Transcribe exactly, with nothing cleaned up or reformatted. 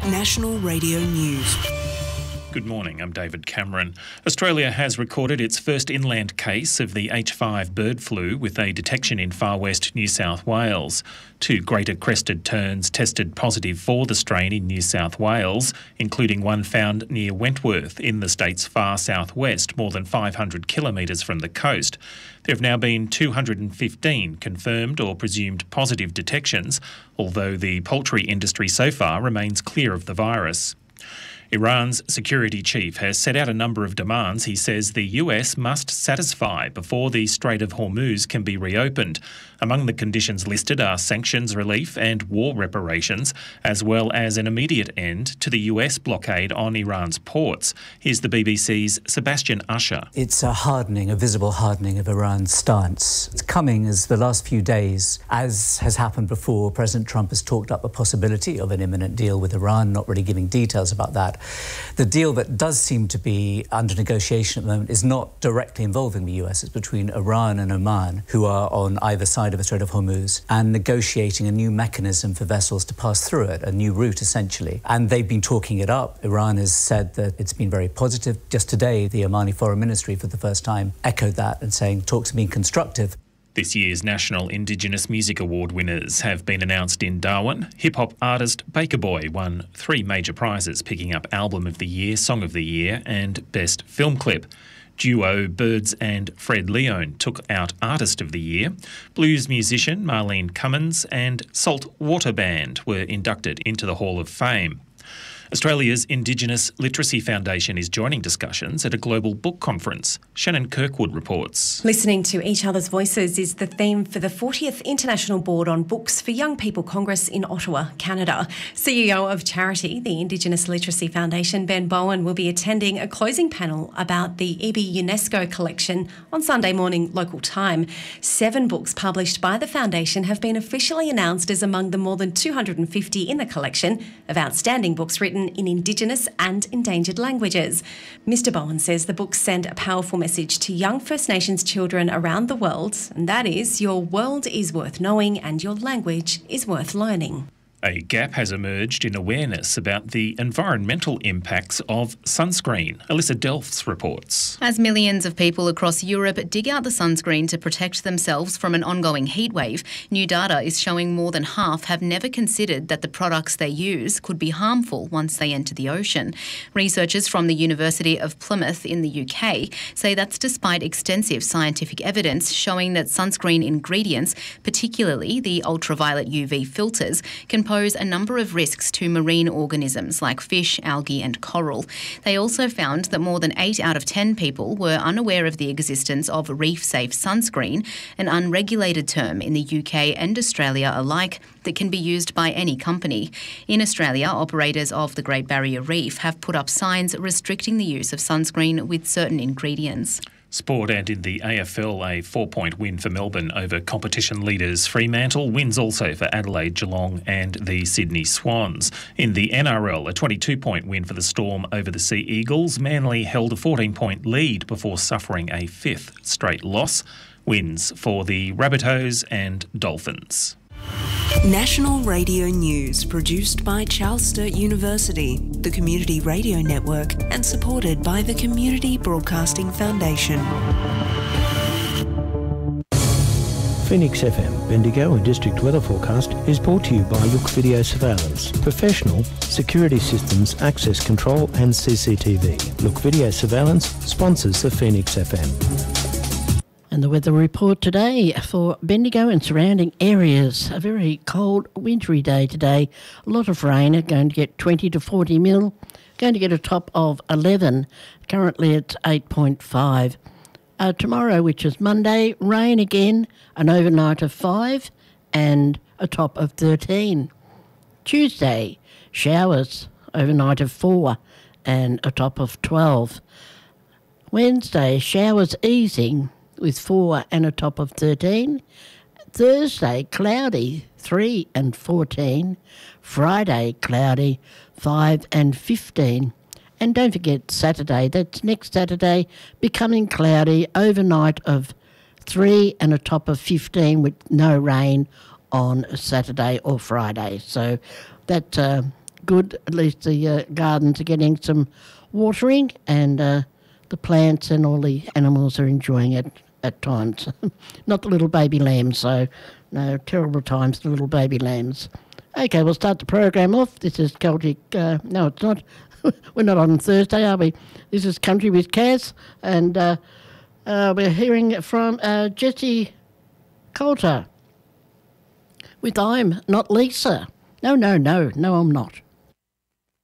National Radio News. Good morning, I'm David Cameron. Australia has recorded its first inland case of the H five bird flu with a detection in far west New South Wales. Two greater crested terns tested positive for the strain in New South Wales, including one found near Wentworth in the state's far southwest, more than five hundred kilometres from the coast. There have now been two hundred fifteen confirmed or presumed positive detections, although the poultry industry so far remains clear of the virus. Iran's security chief has set out a number of demands he says the U S must satisfy before the Strait of Hormuz can be reopened. Among the conditions listed are sanctions relief and war reparations, as well as an immediate end to the U S blockade on Iran's ports. Here's the B B C's Sebastian Usher. It's a hardening, a visible hardening of Iran's stance. It's coming as the last few days, as has happened before, President Trump has talked up the possibility of an imminent deal with Iran, not really giving details about that. The deal that does seem to be under negotiation at the moment is not directly involving the U S. It's between Iran and Oman, who are on either side of the Strait of Hormuz, and negotiating a new mechanism for vessels to pass through it, a new route essentially. And they've been talking it up. Iran has said that it's been very positive. Just today, the Omani Foreign Ministry for the first time echoed that and saying talks have been constructive. This year's National Indigenous Music Award winners have been announced in Darwin. Hip-hop artist Baker Boy won three major prizes, picking up Album of the Year, Song of the Year and Best Film Clip. Duo Birds and Fred Leone took out Artist of the Year. Blues musician Marlene Cummins and Salt Water Band were inducted into the Hall of Fame. Australia's Indigenous Literacy Foundation is joining discussions at a global book conference. Shannon Kirkwood reports. Listening to each other's voices is the theme for the fortieth International Board on Books for Young People Congress in Ottawa, Canada. C E O of charity, the Indigenous Literacy Foundation, Ben Bowen, will be attending a closing panel about the I B I UNESCO collection on Sunday morning local time. Seven books published by the foundation have been officially announced as among the more than two hundred fifty in the collection of outstanding books written in Indigenous and endangered languages. Mister Bowen says the books send a powerful message to young First Nations children around the world, and that is, your world is worth knowing and your language is worth learning. A gap has emerged in awareness about the environmental impacts of sunscreen. Alyssa Delfts reports. As millions of people across Europe dig out the sunscreen to protect themselves from an ongoing heatwave, new data is showing more than half have never considered that the products they use could be harmful once they enter the ocean. Researchers from the University of Plymouth in the U K say that's despite extensive scientific evidence showing that sunscreen ingredients, particularly the ultraviolet U V filters, can pose a number of risks to marine organisms like fish, algae and coral. They also found that more than eight out of ten people were unaware of the existence of reef-safe sunscreen, an unregulated term in the U K and Australia alike that can be used by any company. In Australia, operators of the Great Barrier Reef have put up signs restricting the use of sunscreen with certain ingredients. Sport, and in the A F L, a four-point win for Melbourne over competition leaders Fremantle. Wins also for Adelaide, Geelong and the Sydney Swans. In the N R L, a twenty-two point win for the Storm over the Sea Eagles. Manly held a fourteen point lead before suffering a fifth straight loss. Wins for the Rabbitohs and Dolphins. National Radio News, produced by Charles Sturt University, the Community Radio Network, and supported by the Community Broadcasting Foundation. Phoenix F M, Bendigo and District Weather Forecast is brought to you by Look Video Surveillance, professional security systems, access control and C C T V. Look Video Surveillance sponsors the Phoenix F M. And the weather report today for Bendigo and surrounding areas. A very cold, wintry day today. A lot of rain, going to get twenty to forty mil. Going to get a top of eleven. Currently it's eight point five. Uh, tomorrow, which is Monday, rain again, an overnight of five and a top of thirteen. Tuesday, showers, overnight of four and a top of twelve. Wednesday, showers easing, with four and a top of thirteen. Thursday, cloudy, three and fourteen. Friday, cloudy, five and fifteen. And don't forget Saturday, that's next Saturday, becoming cloudy, overnight of three and a top of fifteen with no rain on Saturday or Friday. So that uh, good. At least the uh, gardens are getting some watering, and uh, the plants and all the animals are enjoying it at times. Not the little baby lambs, so no, terrible times, the little baby lambs. Okay, we'll start the program off. This is Celtic... Uh, no, it's not. We're not on Thursday, are we? This is Country with Kaz, and uh, uh, we're hearing from uh, Jesse Coulter with I'm Not Lisa. No, no, no, no, I'm not.